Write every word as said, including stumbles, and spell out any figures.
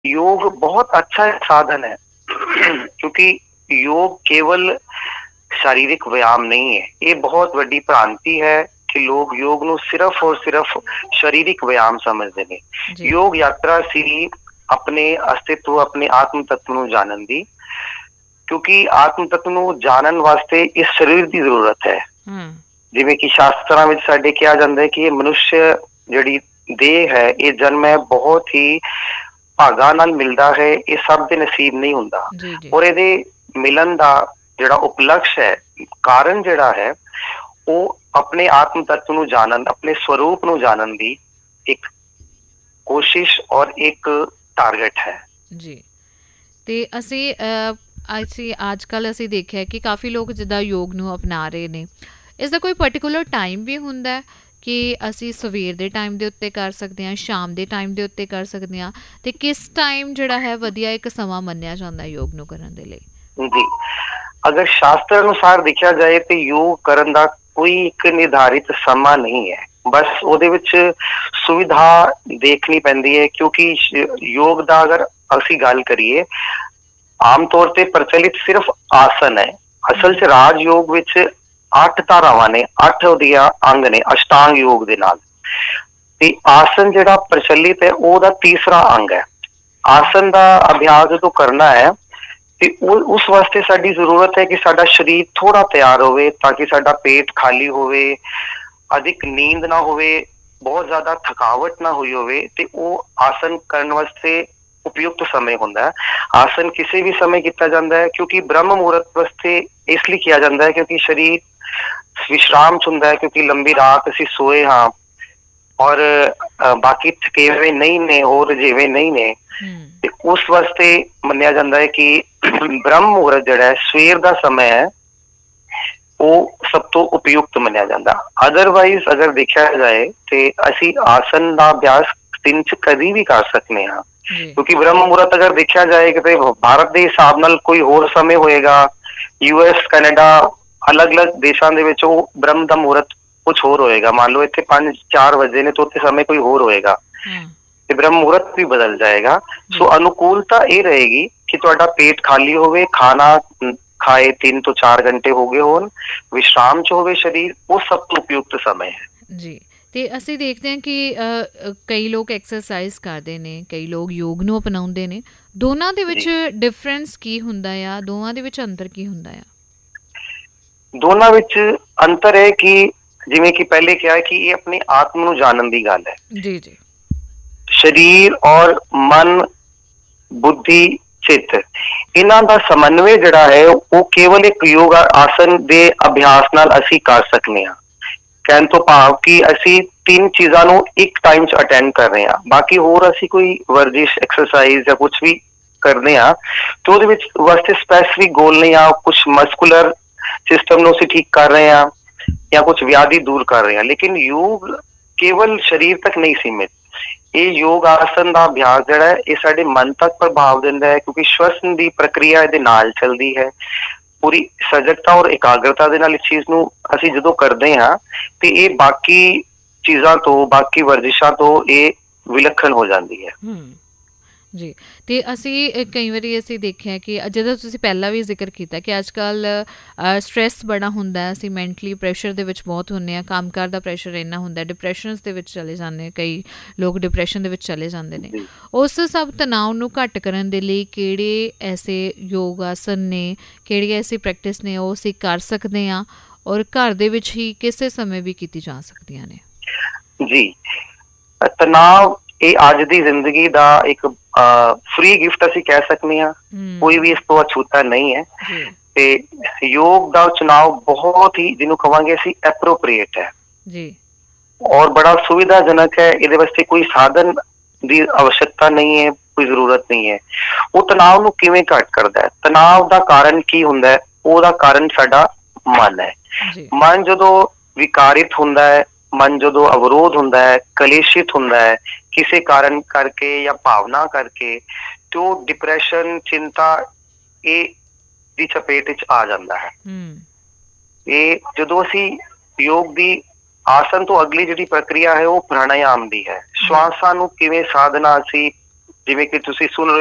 योग बहुत अच्छा साधन है क्योंकि योग केवल शारीरिक व्यायाम नहीं है। ये बहुत बड़ी भ्रांति है कि लोग योग ਨੂੰ सिर्फ और सिर्फ शारीरिक व्यायाम समझते हैं। जी। योग यात्रा ਸੀ अपने अस्तित्व अपने आत्म तत्व ਨੂੰ ਜਾਣਨ ਦੀ, ਕਿਉਂਕਿ ਆਤਮ ਤत्व ਨੂੰ ਜਾਣਨ ਵਾਸਤੇ ਇਸ ਸਰੀਰ ਦੀ ਜ਼ਰੂਰਤ ਹੈ। ਹੂੰ। ਜਿਵੇਂ ਕਿ ਸ਼ਾਸਤਰਾਂ ਵਿੱਚ ਸਾਡੇ ਕਿਹਾ ਜਾਂਦਾ ਹੈ ਕਿ ਇਹ ਮਨੁੱਖ ਜਿਹੜੀ ਦੇਹ ਹੈ ਇਹ ਜਨਮ ਹੈ ਬਹੁਤ ਹੀ ਭਾਗਾਂ ਨਾਲ ਮਿਲਦਾ ਹੈ, ਇਹ ਸਭ ਦੇ ਨਸੀਬ ਨਹੀਂ ਹੁੰਦਾ। ਜੀ ਜੀ। ਔਰ ਇਹਦੇ ਮਿਲਣ ਦਾ ਜਿਹੜਾ ਉਪਲਕਸ਼ ਹੈ, ਕਾਰਨ ਜਿਹੜਾ ਹੈ ਉਹ ਆਪਣੇ ਆਤਮ ਤੱਤ ਨੂੰ ਜਾਣਨ, ਆਪਣੇ ਸਰੂਪ ਨੂੰ ਜਾਣਨ ਦੀ ਇੱਕ ਕੋਸ਼ਿਸ਼ ਔਰ ਇੱਕ ਟਾਰਗੇਟ ਹੈ। ਜੀ। ਤੇ ਅਸੀਂ ਅ, ਅਸੀਂ ਅੱਜ ਕੱਲ੍ਹ ਅਸੀਂ ਦੇਖਿਆ ਕਿ ਕਾਫੀ ਲੋਕ ਜਿੱਦਾਂ ਯੋਗ ਨੂੰ ਅਪਣਾ ਰਹੇ ਨੇ, ਇਸ ਦਾ ਕੋਈ ਪਰਟੀਕੂਲਰ ਟਾਈਮ ਵੀ ਹੁੰਦਾ ਹੈ ਕਿ ਅਸੀਂ ਸਵੇਰ ਦੇ ਟਾਈਮ ਦੇ ਉੱਤੇ ਕਰ ਸਕਦੇ ਹਾਂ, ਸ਼ਾਮ ਦੇ ਟਾਈਮ ਦੇ ਉੱਤੇ ਕਰ ਸਕਦੇ ਹਾਂ, ਤੇ ਕਿਸ ਟਾਈਮ ਜਿਹੜਾ ਹੈ ਵਧੀਆ ਇੱਕ ਸਮਾਂ ਮੰਨਿਆ ਜਾਂਦਾ ਯੋਗ ਨੂੰ ਕਰਨ ਦੇ ਲਈ? ਜੀ, ਅਗਰ ਸ਼ਾਸਤਰ ਅਨੁਸਾਰ ਦੇਖਿਆ ਜਾਏ ਤੇ ਯੋਗ ਕਰਨ ਦਾ ਕੋਈ ਇੱਕ ਨਿਰਧਾਰਿਤ ਸਮਾਂ ਨਹੀਂ ਹੈ। ਬਸ ਉਹਦੇ ਵਿੱਚ ਸੁਵਿਧਾ ਦੇਖਣੀ ਪੈਂਦੀ ਹੈ, ਕਿਉਂਕਿ ਯੋਗ ਦਾ ਅਗਰ ਅਸੀਂ ਗੱਲ ਕਰੀਏ ਆਮ ਤੌਰ ਤੇ ਪ੍ਰਚਲਿਤ ਸਿਰਫ ਆਸਨ ਹੈ। ਅਸਲ ਚ ਰਾਜ ਯੋਗ ਵਿੱਚ ਅੱਠ ਧਾਰਾਵਾਂ ਨੇ, ਅੱਠ ਉਹਦੀਆਂ ਅੰਗ ਨੇ ਅਸ਼ਟਾਂਗ ਯੋਗ ਦੇ ਨਾਲ, ਤੇ ਆਸਨ ਜਿਹੜਾ ਪ੍ਰਚਲਿਤ ਹੈ ਉਹਦਾ ਤੀਸਰਾ ਅੰਗ ਹੈ। ਆਸਨ ਦਾ ਅਭਿਆਸ ਜਦੋਂ ਕਰਨਾ ਹੈ ਤੇ ਉਹ ਉਸ ਵਾਸਤੇ ਸਾਡੀ ਜ਼ਰੂਰਤ ਹੈ ਕਿ ਸਾਡਾ ਸਰੀਰ ਥੋੜਾ ਤਿਆਰ ਹੋਵੇ, ਤਾਂ ਕਿ ਸਾਡਾ ਪੇਟ ਖਾਲੀ ਹੋਵੇ, ਅਧਿਕ ਨੀਂਦ ਨਾ ਹੋਵੇ, ਬਹੁਤ ਜ਼ਿਆਦਾ ਥਕਾਵਟ ਨਾ ਹੋਈ ਹੋਵੇ, ਤੇ ਉਹ ਆਸਨ ਕਰਨ ਵਾਸਤੇ ਉਪਯੁਕਤ ਸਮੇਂ ਹੁੰਦਾ ਹੈ। ਆਸਨ ਕਿਸੇ ਵੀ ਸਮੇਂ ਕੀਤਾ ਜਾਂਦਾ ਹੈ, ਕਿਉਂਕਿ ਬ੍ਰਹਮ ਮੁਹੂਰਤ ਵਾਸਤੇ ਇਸ ਲਈ ਕਿਹਾ ਜਾਂਦਾ ਹੈ ਕਿਉਂਕਿ ਸਰੀਰ ਵਿਸ਼ਰਾਮ ਚ ਹੁੰਦਾ ਹੈ, ਕਿਉਂਕਿ ਲੰਬੀ ਰਾਤ ਅਸੀਂ ਸੋਏ ਹਾਂ ਔਰ ਬਾਕੀ ਥਕੇਵੇਂ ਨਹੀਂ ਨੇ, ਹੋਰ ਰਜੇਵੇਂ ਨਹੀਂ ਨੇ, ਤੇ ਉਸ ਵਾਸਤੇ ਮੰਨਿਆ ਜਾਂਦਾ ਹੈ ਕਿ ਬ੍ਰਹਮ ਮੁਹੂਰਤ ਜਿਹੜਾ ਹੈ ਸਵੇਰ ਦਾ ਸਮਾਂ ਹੈ ਉਹ ਸਭ ਤੋਂ ਉਪਯੁਕਤ ਮੰਨਿਆ ਜਾਂਦਾ। ਅਦਰਵਾਈਜ਼ ਅਗਰ ਦੇਖਿਆ ਜਾਏ ਤੇ ਅਸੀਂ ਆਸਨ ਦਾ ਅਭਿਆਸ ਦਿਨ ਚ ਕਦੀ ਵੀ ਕਰ ਸਕਦੇ ਹਾਂ, ਕਿਉਂਕਿ ਬ੍ਰਹਮ ਮੁਹੂਰਤ ਅਗਰ ਦੇਖਿਆ ਜਾਏ ਕਿਤੇ ਭਾਰਤ ਦੇ ਹਿਸਾਬ ਨਾਲ ਕੋਈ ਹੋਰ ਸਮੇਂ ਹੋਏਗਾ, ਯੂ ਐਸ ਕੈਨੇਡਾ ਅਲੱਗ-ਅਲੱਗ ਦੇਸ਼ਾਂ ਦੇ ਵਿੱਚ ਉਹ ਬ੍ਰਹਮ ਦਾ ਮੁਹੂਰਤ ਕੁਛ ਹੋਰ ਹੋਏਗਾ। ਮੰਨ ਲਓ ਇੱਥੇ ਪੰਜ ਚਾਰ ਵਜੇ ਨੇ ਤਾਂ ਉੱਥੇ ਸਮੇਂ ਕੋਈ ਹੋਰ ਹੋਏਗਾ ਤੇ ਬ੍ਰਹਮ ਮੁਹੂਰਤ ਵੀ ਬਦਲ ਜਾਏਗਾ। ਸੋ ਅਨੁਕੂਲਤਾ ਇਹ ਰਹੇਗੀ ਕਿ ਤੁਹਾਡਾ ਪੇਟ ਖਾਲੀ ਹੋਵੇ, ਖਾਣਾ ਖਾਏ ਤਿੰਨ ਤੋਂ ਚਾਰ ਘੰਟੇ ਹੋ ਗਏ ਹੋਣ, ਵਿਸ਼ਰਾਮ ਚ ਹੋਵੇ ਸਰੀਰ, ਉਹ ਸਭ ਤੋਂ ਉਪਯੁਕਤ ਸਮੇਂ ਹੈ। ਜੀ। ਤੇ ਅਸੀਂ ਦੇਖਦੇ ਹਾਂ ਕਿ ਕਈ ਲੋਕ ਐਕਸਰਸਾਈਜ਼ ਕਰਦੇ ਨੇ, ਕਈ ਲੋਕ ਯੋਗ ਨੂੰ ਅਪਣਾਉਂਦੇ ਨੇ, ਦੋਨਾਂ ਦੇ ਵਿੱਚ ਡਿਫਰੈਂਸ ਕੀ ਹੁੰਦਾ ਆ? ਦੋਵਾਂ ਦੇ ਵਿੱਚ ਅੰਤਰ ਕੀ ਹੁੰਦਾ ਆ? ਦੋਨਾਂ ਵਿੱਚ ਅੰਤਰ ਹੈ ਕਿ ਜਿਵੇਂ ਕਿ ਪਹਿਲੇ ਕਿਹਾ ਕਿ ਇਹ ਆਪਣੇ ਆਤਮ ਨੂੰ ਜਾਣਨ ਦੀ ਗੱਲ ਹੈ। ਜੀ ਜੀ। ਸਰੀਰ ਔਰ ਮਨ, ਬੁੱਧੀ, ਚਿੱਤ, ਇਹਨਾਂ ਦਾ ਸਮਨਵੈ ਜਿਹੜਾ ਹੈ ਉਹ ਕੇਵਲ ਇੱਕ ਯੋਗ ਆਸਨ ਦੇ ਅਭਿਆਸ ਨਾਲ ਅਸੀਂ ਕਰ ਸਕਦੇ ਹਾਂ। ਕਹਿਣ ਤੋਂ ਭਾਵ ਕਿ ਅਸੀਂ ਤਿੰਨ ਚੀਜ਼ਾਂ ਨੂੰ ਇੱਕ ਟਾਈਮ ਚ ਅਟੈਂਡ ਕਰ ਰਹੇ ਹਾਂ। ਬਾਕੀ ਹੋਰ ਅਸੀਂ ਕੋਈ ਵਰਜਿਸ਼ ਐਕਸਰਸਾਈਜ਼ ਜਾਂ ਕੁਛ ਵੀ ਕਰਦੇ ਹਾਂ ਤੇ ਉਹਦੇ ਵਿੱਚ ਵਾਸਤੇ ਸਪੈਸੀਫਿਕ ਗੋਲ ਨਹੀਂ ਆ, ਕੁਛ ਮਸਕੂਲਰ ਸਿਸਟਮ ਨੂੰ ਅਸੀਂ ਠੀਕ ਕਰ ਰਹੇ ਹਾਂ ਜਾਂ ਕੁਛ ਵਿਆਧੀ ਦੂਰ ਕਰ ਰਹੇ ਹਾਂ। ਲੇਕਿਨ ਯੋਗ ਕੇਵਲ ਸਰੀਰ ਤੱਕ ਨਹੀਂ ਸੀਮਿਤ। ਇਹ ਯੋਗ ਆਸਨ ਦਾ ਅਭਿਆਸ ਜਿਹੜਾ ਹੈ ਇਹ ਸਾਡੇ ਮਨ ਤੱਕ ਪ੍ਰਭਾਵ ਦਿੰਦਾ ਹੈ, ਕਿਉਂਕਿ ਸ਼ਵਸਨ ਦੀ ਪ੍ਰਕਿਰਿਆ ਇਹਦੇ ਨਾਲ ਚੱਲਦੀ ਹੈ। ਪੂਰੀ ਸਜਗਤਾ ਔਰ ਇਕਾਗਰਤਾ ਦੇ ਨਾਲ ਇਸ ਚੀਜ਼ ਨੂੰ ਅਸੀਂ ਜਦੋਂ ਕਰਦੇ ਹਾਂ ਤੇ ਇਹ ਬਾਕੀ ਚੀਜ਼ਾਂ ਤੋਂ, ਬਾਕੀ ਵਰਜਿਸ਼ਾਂ ਤੋਂ ਇਹ ਵਿਲੱਖਣ ਹੋ ਜਾਂਦੀ ਹੈ। ਜੀ। ਤੇ ਅਸੀਂ ਕਈ ਵਾਰੀ ਅਸੀਂ ਦੇਖਿਆ ਕਿ ਜਦੋਂ ਤੁਸੀਂ ਪਹਿਲਾਂ ਵੀ ਜ਼ਿਕਰ ਕੀਤਾ ਕਿ ਅੱਜ ਕੱਲ੍ਹ ਸਟਰੈਸ ਬੜਾ ਹੁੰਦਾ, ਅਸੀਂ ਮੈਂਟਲੀ ਪ੍ਰੈਸ਼ਰ ਦੇ ਵਿੱਚ ਬਹੁਤ ਹੁੰਦੇ ਹਾਂ, ਕੰਮਕਾਰ ਦਾ ਪ੍ਰੈਸ਼ਰ ਇੰਨਾ ਹੁੰਦਾ, ਡਿਪਰੈਸ਼ਨਸ ਦੇ ਵਿੱਚ ਚਲੇ ਜਾਂਦੇ, ਕਈ ਲੋਕ ਡਿਪਰੈਸ਼ਨ ਦੇ ਵਿੱਚ ਚਲੇ ਜਾਂਦੇ ਨੇ। ਉਸ ਸਭ ਤਣਾਅ ਨੂੰ ਘੱਟ ਕਰਨ ਦੇ ਲਈ ਕਿਹੜੇ ਐਸੇ ਯੋਗ ਆਸਨ ਨੇ, ਕਿਹੜੀ ਐਸੀ ਪ੍ਰੈਕਟਿਸ ਨੇ ਉਹ ਅਸੀਂ ਕਰ ਸਕਦੇ ਹਾਂ ਔਰ ਘਰ ਦੇ ਵਿੱਚ ਹੀ ਕਿਸੇ ਸਮੇਂ ਵੀ ਕੀਤੀ ਜਾ ਸਕਦੀਆਂ ਨੇ? ਜੀ, ਤਣਾਅ ਇਹ ਅੱਜ ਦੀ ਜ਼ਿੰਦਗੀ ਦਾ ਇੱਕ ਫ੍ਰੀ ਗਿਫਟ ਅਸੀਂ ਕਹਿ ਸਕਦੇ ਹਾਂ, ਕੋਈ ਵੀ ਇਸ ਤੋਂ ਅਛੂਤਾ ਨਹੀਂ ਹੈ। ਤੇ ਯੋਗ ਦਾ ਚੁਣਾਵ ਬਹੁਤ ਹੀ, ਜਿਹਨੂੰ ਕਹਾਂਗੇ ਅਸੀਂ, ਐਪਰੋਪ੍ਰੀਏਟ ਹੈ ਜੀ ਔਰ ਬੜਾ ਸੁਵਿਧਾਜਨਕ ਹੈ। ਇਹਦੇ ਵਾਸਤੇ ਕੋਈ ਸਾਧਨ ਦੀ आवश्यकता ਨਹੀਂ ਹੈ, ਕੋਈ ਜ਼ਰੂਰਤ ਨਹੀਂ ਹੈ। ਉਹ ਤਣਾਅ ਨੂੰ ਕਿਵੇਂ ਘੱਟ ਕਰਦਾ ਹੈ? ਤਣਾਅ ਦਾ ਕਾਰਨ ਕੀ ਹੁੰਦਾ ਹੈ? ਉਹਦਾ ਕਾਰਨ ਸਾਡਾ ਮਨ ਹੈ। ਮਨ ਜਦੋਂ ਵਿਕਾਰਿਤ ਹੁੰਦਾ ਹੈ, ਮਨ ਜਦੋਂ ਅਵਰੋਧ ਹੁੰਦਾ ਹੈ, ਕਲੇਸ਼ਿਤ ਹੁੰਦਾ ਹੈ ਕਿਸੇ ਕਾਰਨ ਕਰਕੇ ਜਾਂ ਭਾਵਨਾ ਕਰਕੇ, ਤੇ ਉਹ ਡਿਪਰੈਸ਼ਨ, ਚਿੰਤਾ ਇਹ ਦੀ ਚਪੇਟ ਵਿੱਚ ਆ ਜਾਂਦਾ ਹੈ। ਇਹ ਜਦੋਂ ਅਸੀਂ ਯੋਗ ਦੀ ਆਸਨ ਤੋਂ ਅਗਲੀ ਜਿਹੜੀ ਪ੍ਰਕਿਰਿਆ ਹੈ ਉਹ ਪ੍ਰਾਣਾਯਾਮ ਦੀ ਹੈ। ਸ਼ਵਾਸਾਂ ਨੂੰ ਕਿਵੇਂ ਸਾਧਨਾ ਅਸੀਂ ਜਿਵੇਂ ਕਿ ਤੁਸੀਂ ਸੁਣ